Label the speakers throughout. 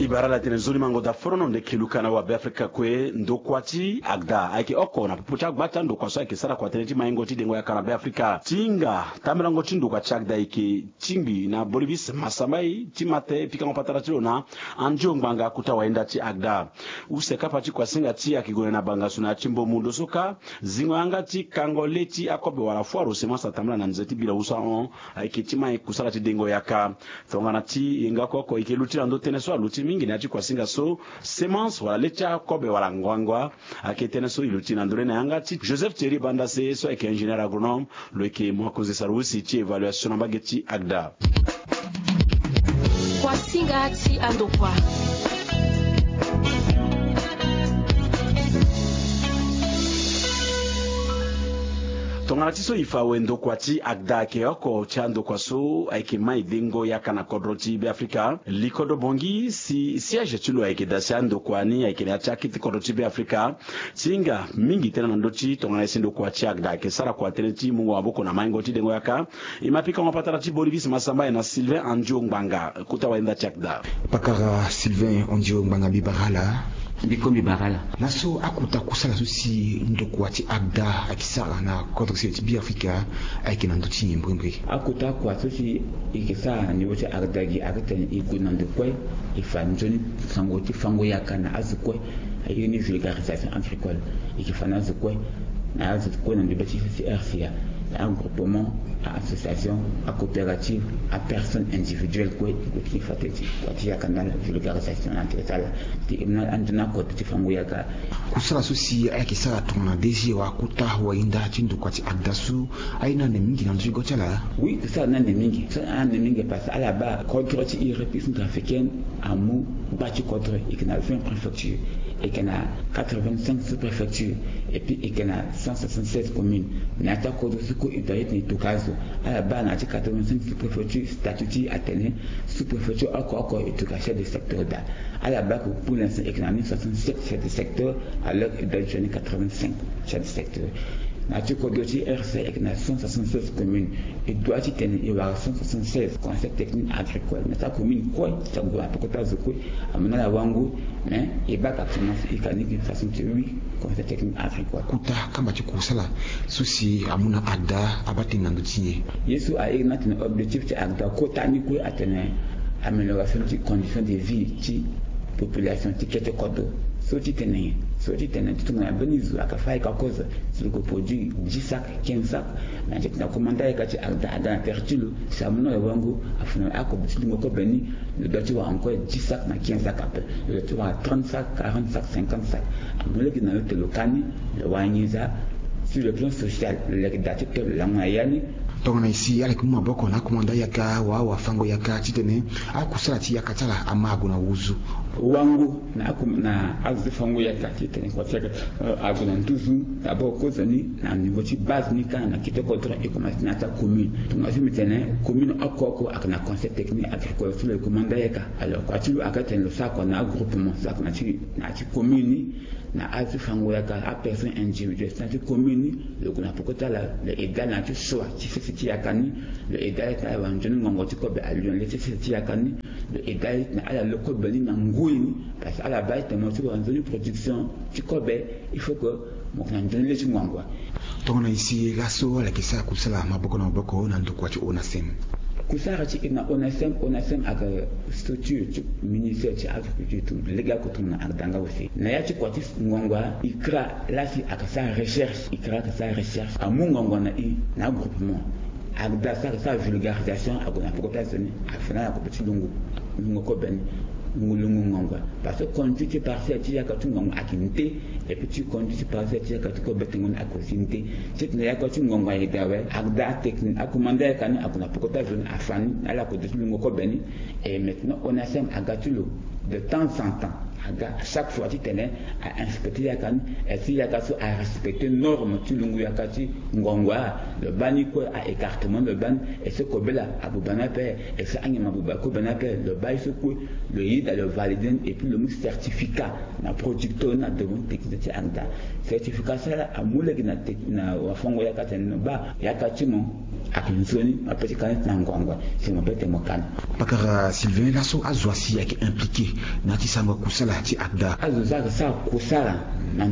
Speaker 1: ibara la tenezoni mango da forono ne kilukana wa Afrika kwe ndokwati agda aiki oko na pupucha gbata ndokwaso aiki sara kwa teneti maingo ti dengo ya kana Afrika tinga tamirango tindu kwa chagda aiki timbi na bolivis masamai timate pika ngopatara tilona anjo ngbanga kuta waenda ti agda useka pati kwa singa ti akigone na banga suna chimbo mundo soka zingo anga ti kangoleti akobe wala fuaro semasa tamila na nzeti bila usa on aiki tima kusala ti dengo yaka thongana ti inga koko iki lutila ndo teneso luti mingi na kwa singa so semence wala lecha kobe wala ngwangwa aketene so iluti na ndore na yanga ti Joseph Thierry Banda se so eke ingénieur agronome lo eke mwakoze sarusi ti évaluation na bageti agda
Speaker 2: kwa singa ti andokwa
Speaker 1: tonganatiso ifa wendo kwati agda ke oko chando kwaso aike mai dengo ya kana kodroti be Afrika likodo bongi si siège tulo aike dasando kwani aike na chakiti kodroti be Afrika singa mingi tena ndochi tonganasi ndo kwati agda ke sara kwa teneti mungu aboko na maingo ti dengo yaka imapika ngapatara ti Bolivis Masamba na Sylvain Anjo Ngbanga kuta waenda chakda
Speaker 3: pakara Sylvain Anjo Ngbanga bibarala
Speaker 4: bikombi barala
Speaker 3: naso akuta kusala susi ndokwati agda akisara na kodroti bi Afrika aike na ndoti nyembwembwe
Speaker 4: akuta kwa susi ikisa ni wote agdagi agten ikunande kwe ifanjoni sangoti fango yakana azukwe ayini vulgarisation agricole ikifana azukwe na azukwe na ndibati RCA un groupement à association à coopérative à personnes individuelles qui fateti wati yakana vulgarisation agricole timna anduna ko tifango yaka
Speaker 3: kusala susi akisara tona desi wa kuta wainda tindu kwati agdasu aina ne mingi na njigo chala
Speaker 4: oui ça na ne mingi ça ne mingi parce à la bas contre ti république africaine amu bati contre ikna 20 préfectures et qu'il y a 85 sous-préfectures et puis il y a 176 communes. Mais à cause de ce qu'il doit être tout cas, à la base, il y a 85 sous-préfectures statuées à tenir, sous-préfectures encore et tout cas chef de secteur d'art. À la base, pour l'instant, il y a 67 chefs de secteur, alors il doit être 85 chefs de secteur. Nature Kodoti RC avec 176 communes et doit y avoir 176 conseils techniques agricoles. Mais ta commune quoi, ça doit pas se quoi, à mon la wangu, mais il va actuellement il canne façon de 8 conseils techniques agricoles.
Speaker 3: Kuta kama tu kusala souci amuna agda abati nandutinye.
Speaker 4: Yesu a eu un objectif de agda kota ni quoi atteindre amélioration des conditions de vie de population qui est kodo. Soti tenen tu na benizu akafai ka cause sur le produit 10 sacs 15 sacs na je na commanda ya kati ada pertilo samuno ya wangu afuna ako bitingo ko beni le dotu wa encore 10 sacs na 15 sacs après le dotu wa 30 sacs 40 sacs 50 sacs amule ki na yote lokani le wanyiza sur le plan social le datu to la mayani
Speaker 3: tongana isi avec maboko na commanda yaka wa fango yaka titene akusala ti yakatala amago na uzu
Speaker 4: wangu na azifango yaka titene kwa chaka agona ntuzu aboko zani na nivoti base ni kana kitoko tra et comme na ta commune donc azimi tene commune akoko akana conseil technique agricole sur le commanda yaka alors kwa tu akatene ça qu'on a groupement ça qu'on a ci commune na azifango yaka a personne individuelle ça ci commune le kuna pokota la le égal na tu choix ci ti yakani le égal ta wanjoni ngongoti ko be alion le ti yakani le égal na ala le ko beli na nguini parce à la base de motu wanjoni production ti ko be il faut que mo kana njoni le ti ngongwa
Speaker 3: tongana isi gaso la kisa kusala maboko na maboko na ndukwa ti onasem
Speaker 4: kusara ti ina onasem aka structure ti ministère ti agriculture tout légal ko tuna ardanga aussi na ya ti kwati ngongwa ikra lasi aka sa recherche amu ngongwa na groupement agda sa vulgarisation agona pokota zone afina ko petit lungu ko ben ngulungu ngongwa parce que conduite partielle ti yakatu ngongwa akinte et puis tu conduite partielle ti yakatu ko betengon akosinte c'est na yakatu ngongwa yedawe agda technique akomanda yakani akona pokota zone afani ala ko petit lungu ko beni et maintenant on a sem agatulo de temps en temps à chaque fois tu tenais à inspecter yakan et si yakaso à respecter normes tu lungu yakati ngongwa le bani ko à écartement le ban et ce kobela abubana pe et ça anyama bubako bana pe le bail ce ko le yid le valider et puis le certificat na producteur na de technique anda certificat ça amule na wafongo yakati no ba yakati mo akinzoni mapeti kana tangongwa si mapeti mokana
Speaker 3: pakara Sylvain Lasso azwasi yake impliqué na tisanga kusala ti agda
Speaker 4: azozaka sa kusala na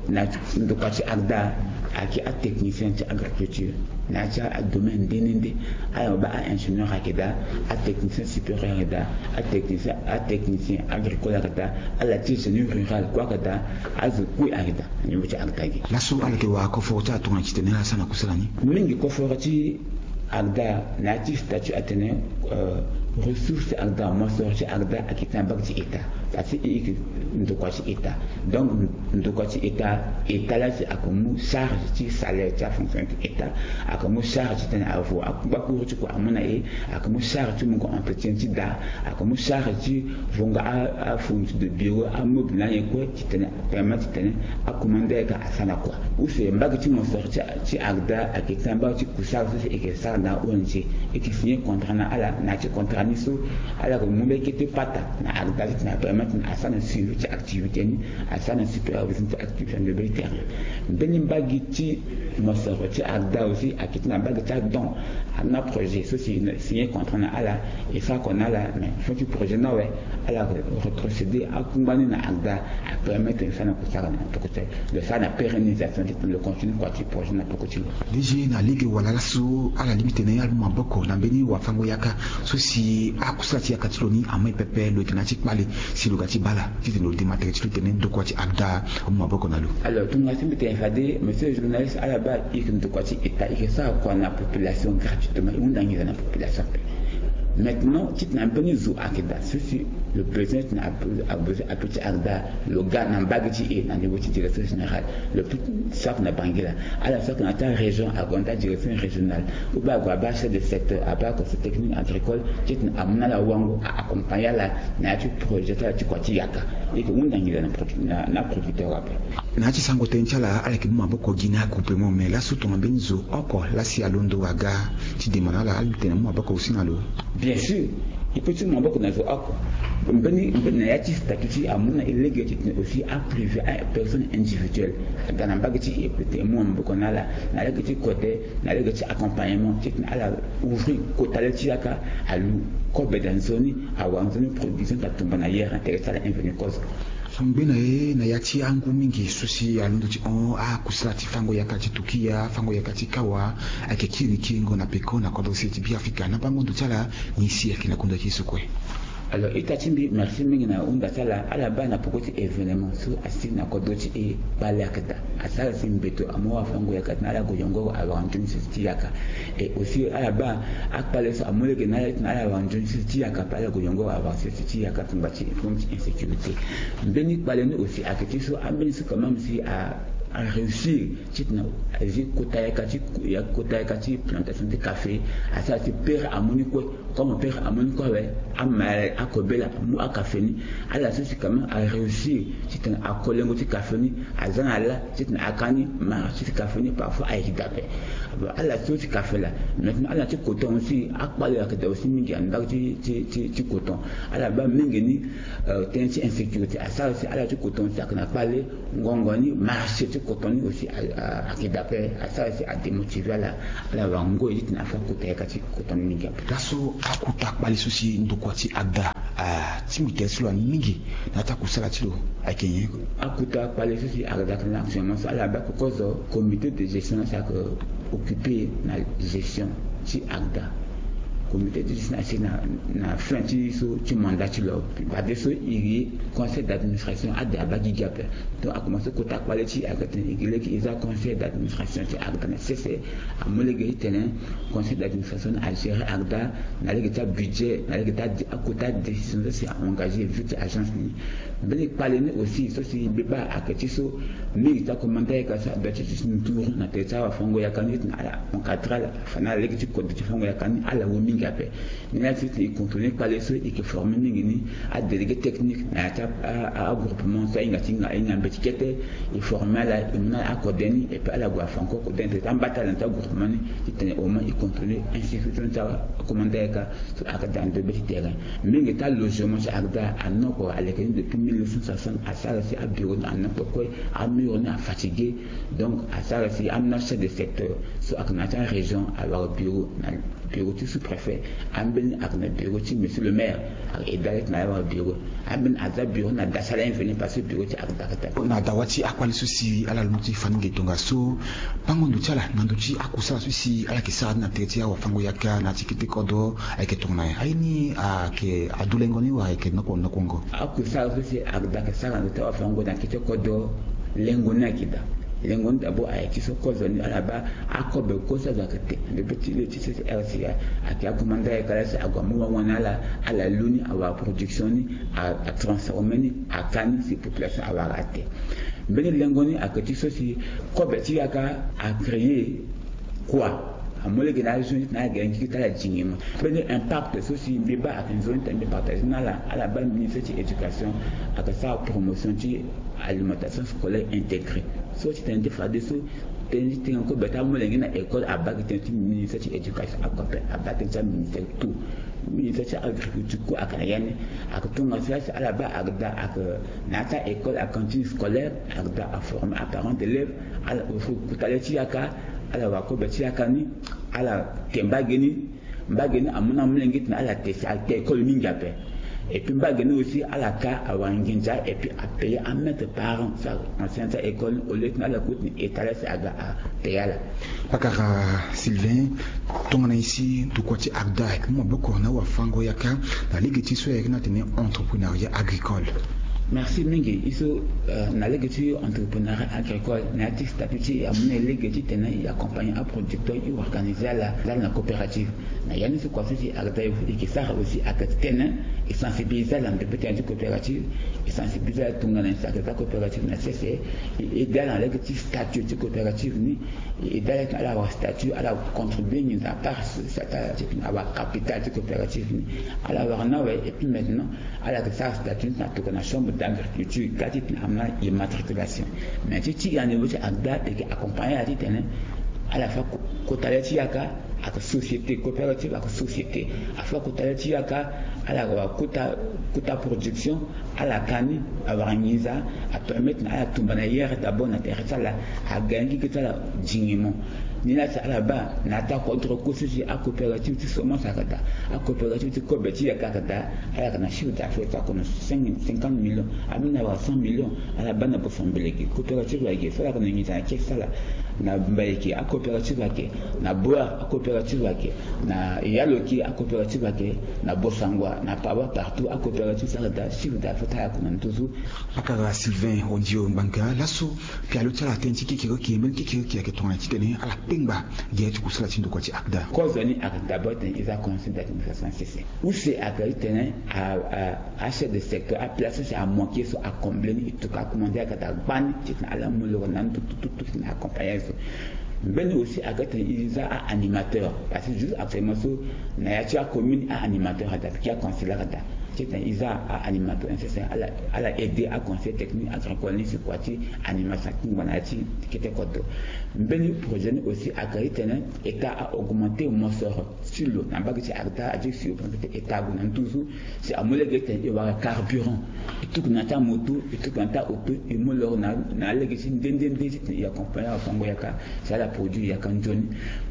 Speaker 4: nduka ci agda aki a technicien ci agriculture na ci a domaine denende aya ba a ingénieur akida a technicien supérieur da a technicien agricole akida a la gestion rural kwa kada azu ku akida ni mu ci agda gi
Speaker 3: Lasso alake wa ko fota to ngati tene sana kusala ni
Speaker 4: mingi ko foti agda na ci statut atene ressources agda mo sorti agda akitan bak ci état ça c'est ndoko ci état donc ndoko ci état là c'est akomu charge ci salaire ci fonction ci état akomu charge ci tane avo akba ko ci ko amona akomu charge ci mo ko entretien ci da akomu charge ci vonga a fonction de bureau a meuble na ko ci tane permettre ci tane a commander ka asana quoi ou c'est mbag ci mo sorti ci agda akitan ba ci ku charge ci et ça na ONG et qui signé contrat na ala na ci contrat ni so ala ko mo be kete pata na agda ci na permettre asana suivi ci activité ni asana supervision ci activité de le terrain beni mbagi ci mo sorti agda aussi akitina mbagi ta don na projet ceci signé contrat na ala et ça qu'on a là mais faut du projet na ouais ala retrocéder à kumbani na agda à permettre ça na ko ça na to côté de ça na pérennisation de le continue quoi tu projet na to côté
Speaker 3: DJ na ligue wala Lasso ala limite na yalu maboko na beni wa fango yaka ceci akusati yakatiloni amai pepe le kinatik mali si le gati bala ti no dématériel ti tene ndoko ti agda maboko na lo
Speaker 4: alors tout ngati mbite fade monsieur journaliste ala ba ik ndoko ti état ik ça quoi na population gratuitement on dangi na population maintenant tu n'as pas ni zo akida ceci le président a besoin à petit agda le gars n'a pas dit et dans niveau direction générale le petit sac n'a pas là à la sac dans région à grande direction régionale ou ba ba chef de secteur à ba conseil technique agricole tu n'as amna la wango accompagner la na tu projet tu quoi tu yaka et que on dangi na producteur après
Speaker 3: na ti sango tenchala ala ki maboko gina complément mais la surtout benzo oko la si alondo waga ti demana la alite na maboko usinalo
Speaker 4: bien sûr il peut tout maboko na zo oko mbeni na yati statut amuna illégalité aussi à privé à personne individuelle dans la bague ti écouter moi mboko na la ci côté na la ci accompagnement ci na la ouvrir côté ti aka alu ko bedanzoni a wanzoni production ta tumba na hier intéressé à l'invenu cause
Speaker 3: Fambena na yati angu mingi susi alundo ti on kusati fango yakati tukia fango yakati kawa akekiri kingo na peko na kodo seti bi Afrika na bango ndutala nisi yakina kunda kisukwe
Speaker 4: alors itatimbi merci mingi na unda sala ala bana pokoti événement sur asina kodoti e balakata asala simbeto amoa fango yakati na ala goyongo awanjuni siti yaka et aussi ala ba akpale so amoleke na ala awanjuni siti yaka pala goyongo avancer siti yaka tumbati fonti insécurité mbeni pale aussi akiti so ambeni so quand même si à réussir titna azi kota yakati plantation de café asa ti père amoni ko comme père amoni ko ouais amal akobela mu akafeni ala so si quand même à réussir titna akolengo ti cafeni azana la titna akani ma ti cafeni parfois ay dape ala so ti café là maintenant ala ti coton aussi akpale akada aussi mingi andak ti coton ala ba mingi ni tensi insécurité asa aussi ala ti coton sa kana pale ngongoni marché coton aussi à kidape à ça c'est à démotiver la wango dit na fa côté kati coton mingi
Speaker 3: Lasso akuta bali susi ndokwati agda timite silo mingi na ta kusala tilo akenye
Speaker 4: akuta bali susi agda kana actuellement ça la ba cause comité de gestion ça que occupé na gestion ci agda comité de gestion na fin ti so ti mandat ti lo ba de so iri conseil d'administration a de abagi gap donc a commencé ko ta quality agata igile ki isa conseil d'administration ti agda na c'est a molege tenen conseil d'administration a gérer agda na le ta budget na le ta akota décision c'est engagé vite agence ni bele parler aussi so si beba akati so mi ta commander ka sa da ti tour na te ta fango ya kanit na ala encadrer fana le ti ko ti fango ya kanit ala wo mingape ni la c'est contrôlé par les soins et que former ni à délégué technique à groupement ça inga betiquette et former la à coordonner et pas la voie franco coordonner en bataille dans groupement qui tenait au moins il contrôler institution ça commander à dans de petit terrain mais l'état logement c'est à non à l'école depuis 1960 à ça c'est à bureau dans n'importe quoi à mur on a fatigué donc à ça c'est à marché de secteur sur la région avoir bureau sous-préfet amben akna bureau ti monsieur le maire et direct na avoir bureau amben aza bureau na dasala venu passer bureau ti akata
Speaker 3: na dawati akwali susi ala luti faninge tonga so pango ndutala nanduchi akusa susi ala kisa na tetia wa fango yaka na tikite kodo ayke tonga aini ke adulengoni wa ayke noko nokongo
Speaker 4: akusa susi akdaka sala na tawa fango na kite kodo lengona kida lengon d'abord a été sokozoni à la bas à kobe kosa zakate le petit le tisi RCA a qui a commandé à classe à Guamoua wana à la lune à la production à transformer à Kani ces populations à raté ben lengoni a que tu sosi kobe ti a créé quoi à moi les gars je n'a gagné qui t'a la dingema ben impact sosi débat à une zone de partage à la bas ministère de l'éducation à que ça promotion de alimentation scolaire intégrée so tu t'es fait de so t'es encore bêta moi les gars école à bas qui t'es ministère de l'éducation à côté à bas t'es ministère tout ministère de l'agriculture quoi à Kayane à que ton affaire à la bas à que nata école à cantine scolaire à former à parents d'élèves à la kutaleti aka à la wako beti akani à la tembageni mbageni amuna mlengit na à la tesa à école mingape et puis mbageni aussi à la cas à wanginja et puis à payer à mettre parents ça ancienne école au lieu de la coûte étalé à payer là
Speaker 3: pakara Sylvain tongana ici to kwati agda mo boko na wa fango yaka na ligiti so yakina tene entrepreneuriat agricole.
Speaker 4: Merci mingi iso na legati entrepreneuriat agricole na ati statut ya mune legati tena ya compagnie à producteur et organiser la coopérative na yani se quoi c'est agda et qui ça aussi à tena et sensibiliser la petite coopérative et sensibiliser la tongana sa coopérative na c'est et dans la legati statut de coopérative ni et dans la statut à la contribuer mise à part cette à la capital de coopérative ni à la warna et puis maintenant à la ça statut na to na chambre d'agriculture gati na immatriculation mais tu y a niveau de agda et accompagner la tene à la fois kotaleti yaka à la société coopérative à la société à la fois kotaleti yaka à la kota production à la cani à Varangiza à permettre à la tumbanaire d'abord na terre ça là à gagner que ça là dignement ni là ça là-bas nata contre coût à coopérative tu seulement ça kata à coopérative tu kobeti ya kata à la kana chiffre d'affaires ça comme 50 millions à mina 100 millions à la bana pour fambeleki coopérative là qui fait la kana ngita qui ça là na mbaiki à coopérative là na boa à coopérative là na yaloki à coopérative là na bosangwa na pawa partout à coopérative ça là chiffre d'affaires ya kuna toujours
Speaker 3: pakara Sylvain Ondio Mbanga lasso puis à l'autre la tentiki qui que ton entité à la pingba yetu kusala tindo kwa ti akda
Speaker 4: kozoni d'abord ils a conçu d'administration CC où c'est à chef de secteur à placer c'est à manquer so à combler et tout à commander à kata ban titre à la mouleur nan tout na accompagner so ben aussi à kata ils a animateur parce que juste actuellement so na ya commune à animateur à qui a conseiller à ils a animateur nécessaire à la aider à conseiller technique agricole sur quoi animation qui était quoi ben projet aussi à créer état à augmenter mon sort sur l'eau n'a pas que c'est à dire sur état vous toujours c'est à moléguer il y a carburant et tout nata moto et tout nata auto et moi leur na léguer c'est il y a compagnie à fangoyaka ça la produit ya kanjoni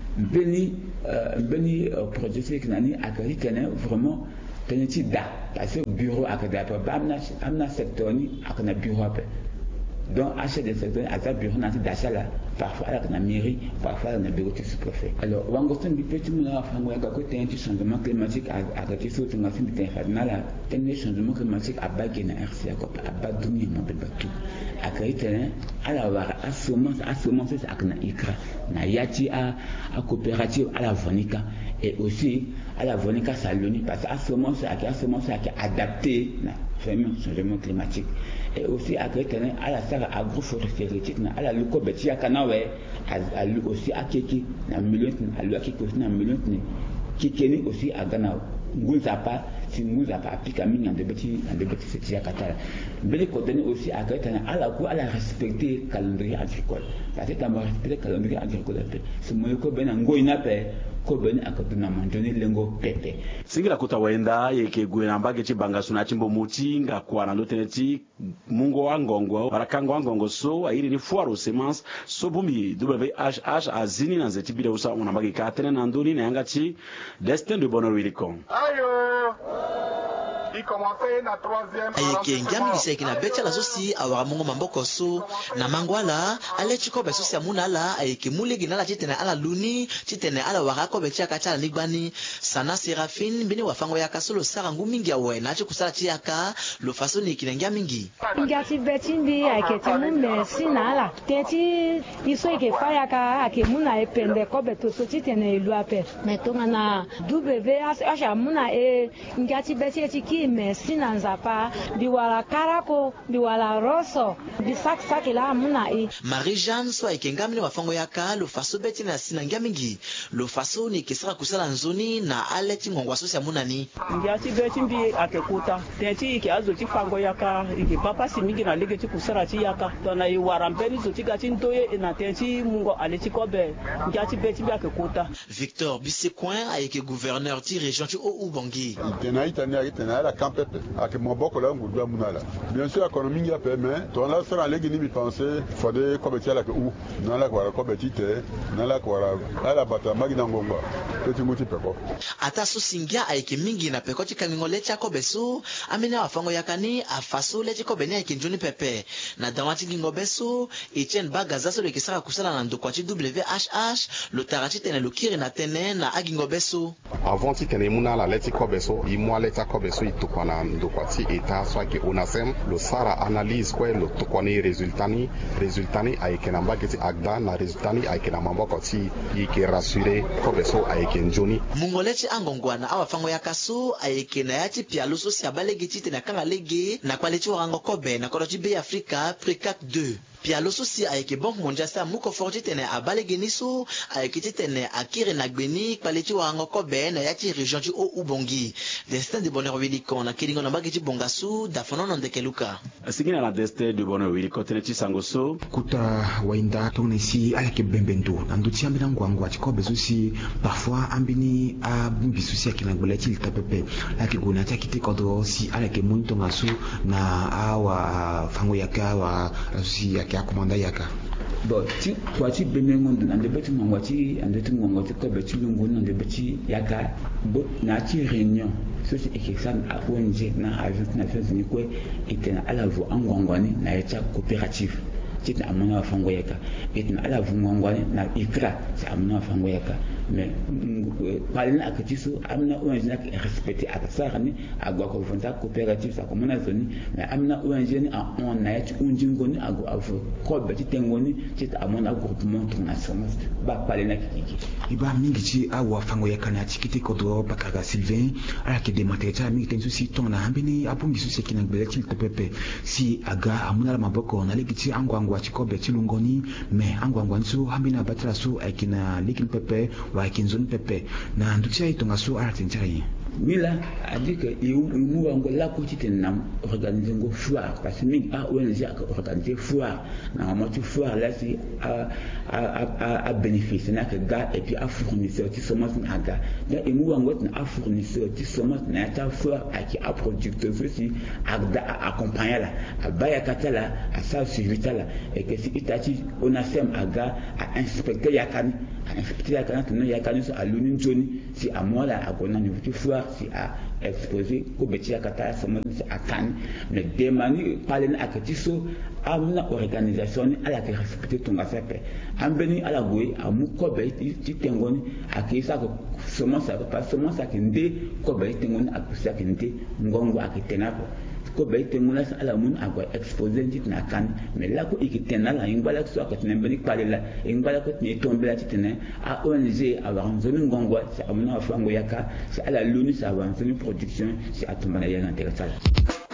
Speaker 4: beni projet c'est que nani à créer vraiment teneti da parce que bureau akada pa amna secteur ni akana bureau pa donc achat de secteur à bureau na d'achat là parfois à la mairie parfois na bureau du sous-préfet alors wangoton bi petit moula fango ya ko teneti changement climatique à côté sur ton afin de na la teneti changement climatique à bas na RCA ko à bas duni mo be batu à créer à la war à semence c'est akana ikra na yati à coopérative à la vonika et aussi à la vonika saloni parce qu'à ce moment c'est adapté vraiment changement climatique et aussi à la salle agroforesterie à la luko betia kanawe à aussi à keki na million à lu keki na million kikeni aussi agana nguzapa si nguzapa applique mingi ande beti c'est ya katala bele kodeni aussi agata ala ko ala respecter calendrier agricole ça c'est à respecter calendrier agricole c'est moyo ko bena ngoina pe ko beni akatuna manjoni lengo pepe
Speaker 1: singira kuta wenda yeke gwena mbage chibanga suna chimbo mutinga kwa na loteneti mungo wangongo barakango wangongo so airi ni foire semence so bumi WHH azini na zeti bile usa una mbage katene na ndoni na yangati destin de bonheur wilikon
Speaker 5: ayeke ngiambi liseki na beti ala zosi awara mongo mamboko so na mangwala ale chikobe sosi amuna ala ayeke mulegi na la chitene ala luni chitene ala wara kobe chiaka chala ligbani sana Serafine mbini wafango yaka solo sara ngu mingi awe na chikusala chiaka lo faso ni kinengia mingi
Speaker 6: ngati beti ndi ayeke mume sina ala teti iso yeke fayaka ake muna epende kobe to so chitene ilu ape metonga na WHH amuna ngati beti eti mesina nzapa biwala karako biwala roso bisaki la muna
Speaker 5: Marie Jeanne so ikengamni wafango yaka lo faso beti na sina ngia mingi lo faso ni kisaka kusala nzoni na aleti ngongwa sosi amuna ni
Speaker 7: ngiati beti mbi akekuta tenti iki azo tifango yaka iki papa simingi na lege tikusara ti yaka tona iwara mbeni zo tigati ntoye na tenti mungo aleti kobe ngiati beti mbi akekuta
Speaker 5: Victor Bissecoin ayeke gouverneur ti région ti Ubongi
Speaker 8: tena la campepe ake maboko la ngudwa munala bien sûr économie ya peme to la sera legi ni bi penser fode ko beti la ke u na la ko beti te na la ko ala bata magi na ngomba petit muti peko
Speaker 5: ata so singia ayeke mingi na peko ti kangingo leti ako beso amene wafango yakani afaso leti ko beni ayeke njoni pepe na dawa ti ngingo beso Etienne Bagaza so leke sara kusala na ndokwa ti WHH lo tara ti tene lo kiri na tene na agingo beso
Speaker 9: avant ti tene munala leti ko beso i mwa leti ko beso itukwana ndokwati eta swake onasem lo sara analyse kwe lo tukwani resultani ayeke na mbageti agda na resultani ayeke na mamboko ti yeke rassuré ko beso ayeke njoni
Speaker 5: mungoleti angongwana awafango ya kaso ayeke na yati pialo so si abalege ti tene akanga lege na kwaleti warango kobe na kodo ti be Afrika Precac 2 pialo so si ayeke banque mondiale sa muko forti tene abalege ni so ayeke ti tene akiri na gbeni kwaleti warango kobe na yati région ti Ubongi destin de bonheur wilikon na kilingo na mbage ti bongasu dafono no ndeke luka
Speaker 1: singina na destin de bonheur wilikon tene ti sango so
Speaker 3: kuta wainda tongna si aleke bembendo na ndu ti ambina ngwangwa ti kobe so si parfois ambini abumbi so si ayeke na gbele ti lita pepe ayeke gue na ti ayeke ti kodro si aleke muni tonga so na awa fango yaka awa so si ayeke akomanda yaka
Speaker 4: bon ti kwa ti bemengo ande beti ngongwa ti kobe ti lungu ande beti yaka bo na ti réunion so si ekesan a ONG na agence Nations Unies kwe itena ala vo angongwani na yacha coopérative titna amana fango yaka itna ala vo ngongwani na ikra si amana fango yaka mais palina akatiso amna ONG na respecter akasara ni agwa ko vonta coopérative sa ko mona zoni mais amna ONG ni on na yacha unjingoni ago avo ko beti tengoni tita amana groupement international ba palina kiki
Speaker 3: iba mingi ti awa fango yaka na tikiti kodro pakaka Sylvain ala ke démarrer ta mingi tenso si tongna ambini abumbi so si kina gbele ti pepe si aga amuna la maboko na legi ti angwangwa ti kobe ti lungoni mais angwangwa so ambina batira so ayekina legi pepe wa ayeke nzoni pepe na ndu ti aye tonga so ala tene ti aye
Speaker 4: Mila a dit que nous avons la quantité d'organiser une foire parce que nous avons organisé une foire. Normalement, une foire là, c'est à bénéficier. C'est que gars et puis à fournisseur, tu sommes un gars. Et nous avons un fournisseur, tu sommes un foire qui a producteur aussi, à accompagner là, à Bayakata là, à ça suivi là. Et que si on a fait un gars à inspecter Yakani, à inspecter Yakani, Yakani à l'Union Johnny, si à moi là, à Gonan, tu foire. Si à exposer ko beti akata sama a kan mais demani parler akatiso amna organisation ala ke respecter tonga fepe ambeni ala goy amu ko beti ti tengoni akisa ko sama sa pas sama sa kende ko beti tengoni akusa kende ngongo akitena ko beti tengona ala mun agwa exposer ti na kan mais la ko ikitena la ingbala so akatena beni parler la ingbala ko ni tombela ti tena a ONG avoir zone ngongo sa amuna fango yaka c'est à la lune ça avance une production c'est à tomber là intéressant